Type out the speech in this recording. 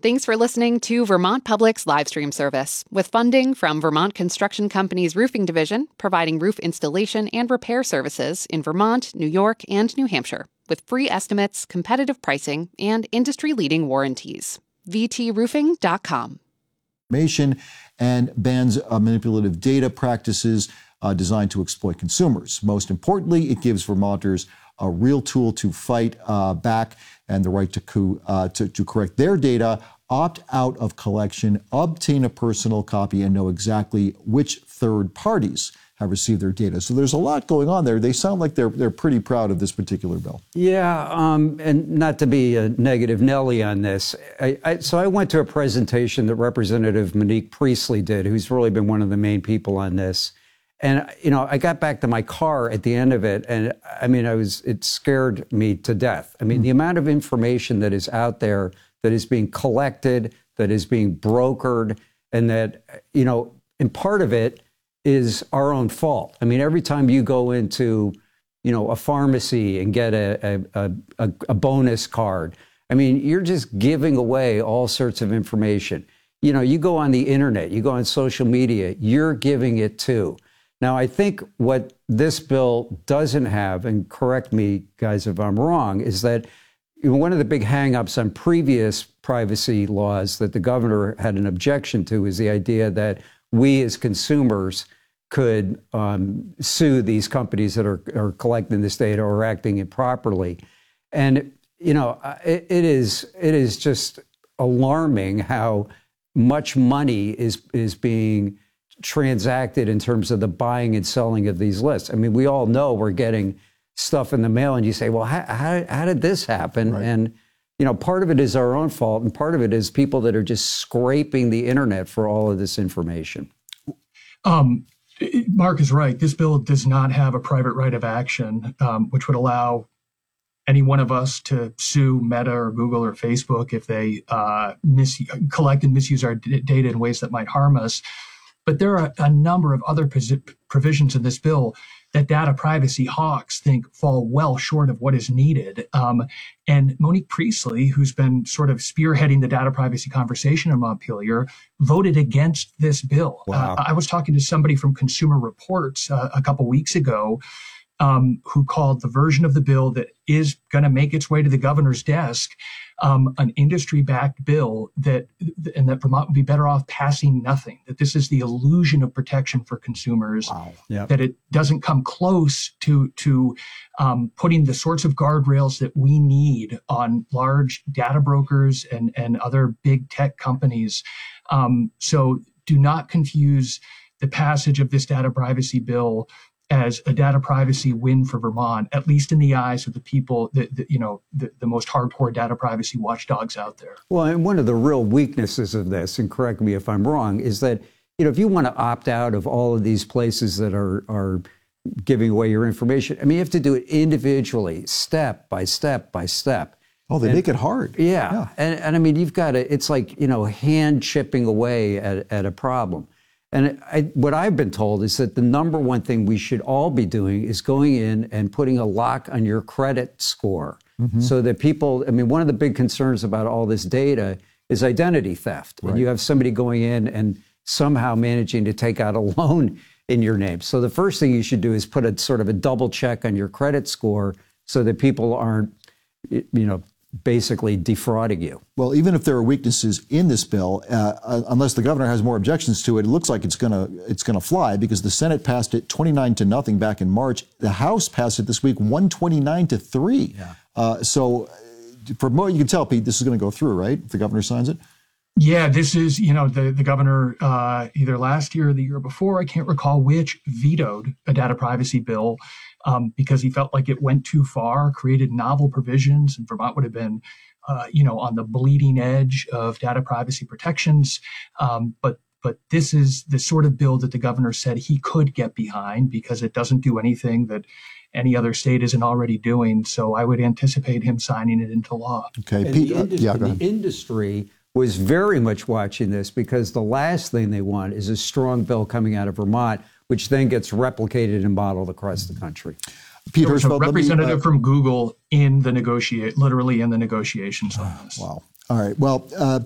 Thanks for listening to Vermont Public's live stream service, with funding from Vermont Construction Company's Roofing Division, providing roof installation and repair services in Vermont, New York, and New Hampshire, with free estimates, competitive pricing, and industry-leading warranties. VTRoofing.com. And bans manipulative data practices designed to exploit consumers. Most importantly, it gives Vermonters a real tool to fight back and the right to correct their data, opt out of collection, obtain a personal copy, and know exactly which third parties have received their data. So there's a lot going on there. They sound like they're pretty proud of this particular bill. Yeah, and not to be a negative Nelly on this. So I went to a presentation that Representative Monique Priestley did, who's really been one of the main people on this. And, you know, I got back to my car at the end of it, and I mean, it scared me to death. I mean, the amount of information that is out there that is being collected, that is being brokered, and that, you know, and part of it is our own fault. I mean, every time you go into, you know, a pharmacy and get a bonus card, I mean, you're just giving away all sorts of information. You know, you go on the internet, you go on social media, you're giving it too. Now, I think what this bill doesn't have, and correct me, guys, if I'm wrong, is that one of the big hangups on previous privacy laws that the governor had an objection to is the idea that we as consumers could sue these companies that are collecting this data or acting improperly. And, you know, it is just alarming how much money is being transacted in terms of the buying and selling of these lists. I mean, we all know we're getting stuff in the mail and you say, well, how did this happen? Right. And, you know, part of it is our own fault and part of it is people that are just scraping the internet for all of this information. Mark is right. This bill does not have a private right of action, which would allow any one of us to sue Meta or Google or Facebook if they collect and misuse our data in ways that might harm us. But there are a number of other provisions in this bill that data privacy hawks think fall well short of what is needed. And Monique Priestley, who's been sort of spearheading the data privacy conversation in Montpelier, voted against this bill. Wow. I was talking to somebody from Consumer Reports a couple weeks ago who called the version of the bill that is going to make its way to the governor's desk an industry-backed bill and that Vermont would be better off passing nothing, that this is the illusion of protection for consumers, wow. Yep. that it doesn't come close to putting the sorts of guardrails that we need on large data brokers and other big tech companies. So do not confuse the passage of this data privacy bill as a data privacy win for Vermont, at least in the eyes of the people, the most hardcore data privacy watchdogs out there. Well, and one of the real weaknesses of this, and correct me if I'm wrong, is that, you know, if you want to opt out of all of these places that are giving away your information, I mean, you have to do it individually, step by step by step. Oh, they make it hard. Yeah. And I mean, you've got to, it's like, you know, hand chipping away at a problem. And what I've been told is that the number one thing we should all be doing is going in and putting a lock on your credit score so that people, I mean, one of the big concerns about all this data is identity theft. Right. And you have somebody going in and somehow managing to take out a loan in your name. So the first thing you should do is put a sort of a double check on your credit score so that people aren't, you know, basically defrauding you. Well, even if there are weaknesses in this bill, unless the governor has more objections to it, it looks like it's gonna fly because the Senate passed it 29-0 back in March. The House passed it this week 129-3. Yeah. So from what you can tell, Pete, this is going to go through, right? If the governor signs it. Yeah, this is, you know, the governor either last year or the year before, I can't recall which, vetoed a data privacy bill because he felt like it went too far, created novel provisions, and Vermont would have been, on the bleeding edge of data privacy protections. But this is the sort of bill that the governor said he could get behind because it doesn't do anything that any other state isn't already doing. So I would anticipate him signing it into law. Okay, and Pete, the industry was very much watching this because the last thing they want is a strong bill coming out of Vermont, which then gets replicated and modeled across the country. There was a representative from Google literally in the negotiations on this. Wow. All right. Well,